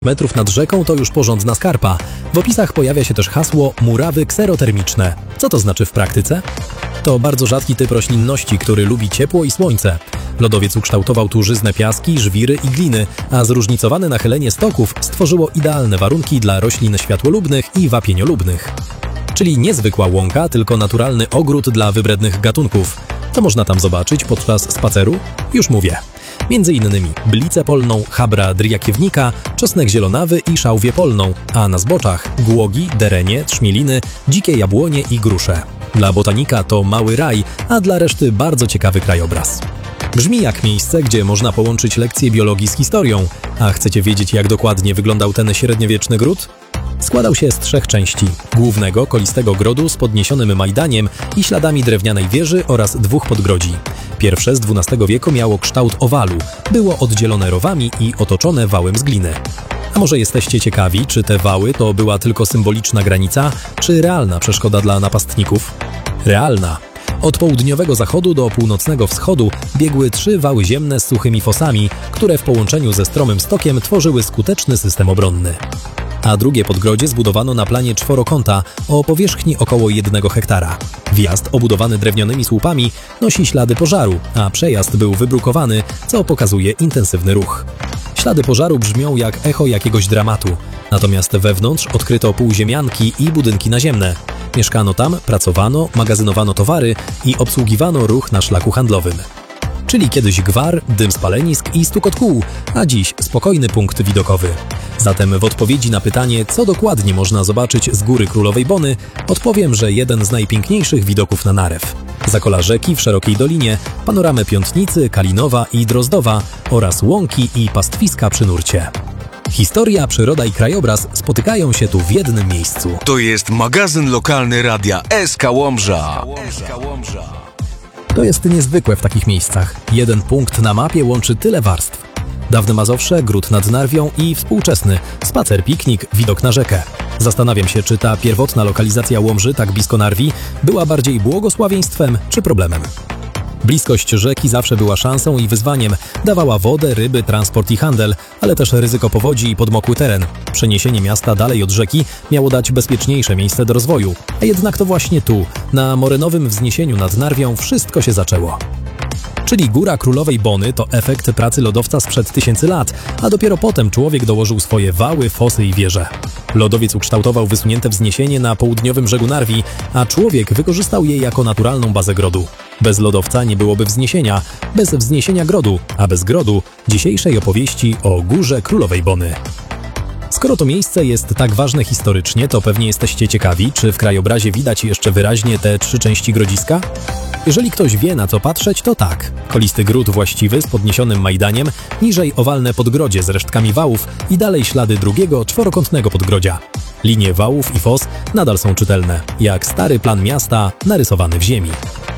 metrów nad rzeką to już porządna skarpa. W opisach pojawia się też hasło murawy kserotermiczne. Co to znaczy w praktyce? To bardzo rzadki typ roślinności, który lubi ciepło i słońce. Lodowiec ukształtował tu żyzne piaski, żwiry i gliny, a zróżnicowane nachylenie stoków stworzyło idealne warunki dla roślin światłolubnych i wapieniolubnych. Czyli niezwykła łąka, tylko naturalny ogród dla wybrednych gatunków. Co można tam zobaczyć podczas spaceru? Już mówię. Między innymi blicę polną, chabra dryjakiewnika, czosnek zielonawy i szałwię polną, a na zboczach głogi, derenie, trzmieliny, dzikie jabłonie i grusze. Dla botanika to mały raj, a dla reszty bardzo ciekawy krajobraz. Brzmi jak miejsce, gdzie można połączyć lekcje biologii z historią. A chcecie wiedzieć, jak dokładnie wyglądał ten średniowieczny gród? Składał się z 3 części. Głównego, kolistego grodu z podniesionym majdaniem i śladami drewnianej wieży oraz 2 podgrodzi. Pierwsze z XII wieku miało kształt owalu, było oddzielone rowami i otoczone wałem z gliny. A może jesteście ciekawi, czy te wały to była tylko symboliczna granica, czy realna przeszkoda dla napastników? Realna. Od południowego zachodu do północnego wschodu biegły 3 wały ziemne z suchymi fosami, które w połączeniu ze stromym stokiem tworzyły skuteczny system obronny. A drugie podgrodzie zbudowano na planie czworokąta o powierzchni około 1 hektara. Wjazd obudowany drewnianymi słupami nosi ślady pożaru, a przejazd był wybrukowany, co pokazuje intensywny ruch. Ślady pożaru brzmią jak echo jakiegoś dramatu, natomiast wewnątrz odkryto półziemianki i budynki naziemne. Mieszkano tam, pracowano, magazynowano towary i obsługiwano ruch na szlaku handlowym. Czyli kiedyś gwar, dym spalenisk i stukot kół, a dziś spokojny punkt widokowy. Zatem w odpowiedzi na pytanie, co dokładnie można zobaczyć z Góry Królowej Bony, odpowiem, że jeden z najpiękniejszych widoków na Narew. Zakola rzeki w szerokiej dolinie, panoramę Piątnicy, Kalinowa i Drozdowa oraz łąki i pastwiska przy nurcie. Historia, przyroda i krajobraz spotykają się tu w jednym miejscu. To jest magazyn lokalny radia SK Łomża. To jest niezwykłe w takich miejscach. Jeden punkt na mapie łączy tyle warstw. Dawne Mazowsze, gród nad Narwią i współczesny spacer, piknik, widok na rzekę. Zastanawiam się, czy ta pierwotna lokalizacja Łomży, tak blisko Narwi, była bardziej błogosławieństwem czy problemem. Bliskość rzeki zawsze była szansą i wyzwaniem. Dawała wodę, ryby, transport i handel, ale też ryzyko powodzi i podmokły teren. Przeniesienie miasta dalej od rzeki miało dać bezpieczniejsze miejsce do rozwoju. A jednak to właśnie tu, na morenowym wzniesieniu nad Narwią, wszystko się zaczęło. Czyli Góra Królowej Bony to efekt pracy lodowca sprzed tysięcy lat, a dopiero potem człowiek dołożył swoje wały, fosy i wieże. Lodowiec ukształtował wysunięte wzniesienie na południowym brzegu Narwi, a człowiek wykorzystał je jako naturalną bazę grodu. Bez lodowca nie byłoby wzniesienia, bez wzniesienia grodu, a bez grodu dzisiejszej opowieści o Górze Królowej Bony. Skoro to miejsce jest tak ważne historycznie, to pewnie jesteście ciekawi, czy w krajobrazie widać jeszcze wyraźnie te 3 części grodziska? Jeżeli ktoś wie, na co patrzeć, to tak. Kolisty gród właściwy z podniesionym majdaniem, niżej owalne podgrodzie z resztkami wałów i dalej ślady drugiego, czworokątnego podgrodzia. Linie wałów i fos nadal są czytelne, jak stary plan miasta narysowany w ziemi.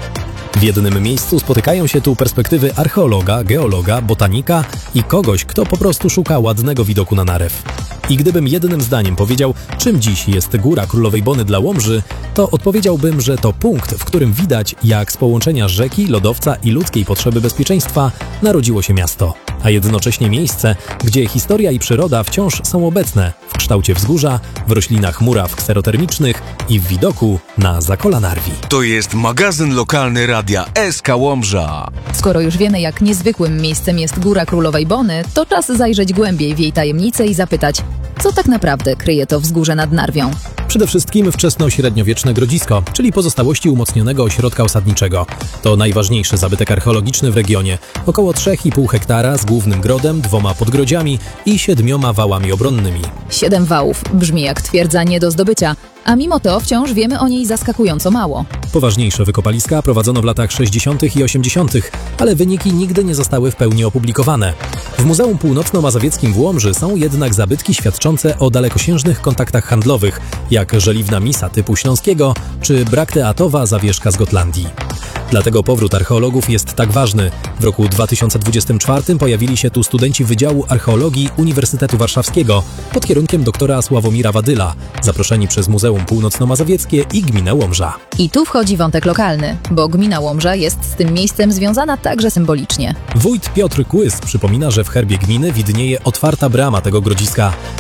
W jednym miejscu spotykają się tu perspektywy archeologa, geologa, botanika i kogoś, kto po prostu szuka ładnego widoku na Narew. I gdybym jednym zdaniem powiedział, czym dziś jest Góra Królowej Bony dla Łomży, to odpowiedziałbym, że to punkt, w którym widać, jak z połączenia rzeki, lodowca i ludzkiej potrzeby bezpieczeństwa narodziło się miasto, a jednocześnie miejsce, gdzie historia i przyroda wciąż są obecne w kształcie wzgórza, w roślinach muraw kserotermicznych i w widoku na Zakola Narwi. To jest magazyn lokalny radia SK Łomża. Skoro już wiemy, jak niezwykłym miejscem jest Góra Królowej Bony, to czas zajrzeć głębiej w jej tajemnice i zapytać, co tak naprawdę kryje to wzgórze nad Narwią. Przede wszystkim wczesnośredniowieczne grodzisko, czyli pozostałości umocnionego ośrodka osadniczego. To najważniejszy zabytek archeologiczny w regionie. Około 3,5 hektara z głównym grodem, 2 podgrodziami i 7 wałami obronnymi. 7 wałów brzmi jak twierdza nie do zdobycia, a mimo to wciąż wiemy o niej zaskakująco mało. Poważniejsze wykopaliska prowadzono w latach 60. i 80., ale wyniki nigdy nie zostały w pełni opublikowane. W Muzeum Północno-Mazowieckim w Łomży są jednak zabytki świadczące o dalekosiężnych kontaktach handlowych, jak żeliwna misa typu śląskiego czy brakteatowa zawieszka z Gotlandii. Dlatego powrót archeologów jest tak ważny. W roku 2024 pojawili się tu studenci Wydziału Archeologii Uniwersytetu Warszawskiego pod kierunkiem doktora Sławomira Wadyla, zaproszeni przez Muzeum Północno-Mazowieckie i Gminę Łomża. I tu wchodzi wątek lokalny, bo gmina Łomża jest z tym miejscem związana także symbolicznie. Wójt Piotr Kłys przypomina, że w herbie gminy widnieje otwarta brama tego grodziska,